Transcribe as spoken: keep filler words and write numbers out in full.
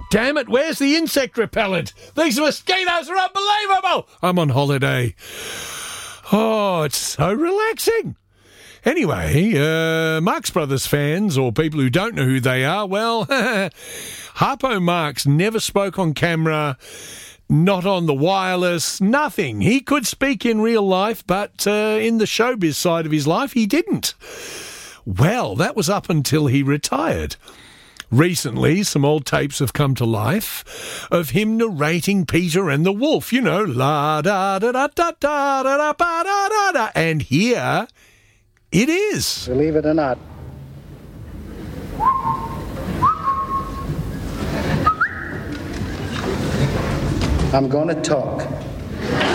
Damn it, where's the insect repellent? These mosquitoes are unbelievable! I'm on holiday. Oh, it's so relaxing. Anyway, uh, Marx Brothers fans, or people who don't know who they are, well, Harpo Marx never spoke on camera, not on the wireless, nothing. He could speak in real life, but uh, in the showbiz side of his life, he didn't. Well, that was up until he retired. Recently, some old tapes have come to life of him narrating Peter and the Wolf, you know, la da da da da da da da da da da, and here it is. Believe it or not. I'm going to talk.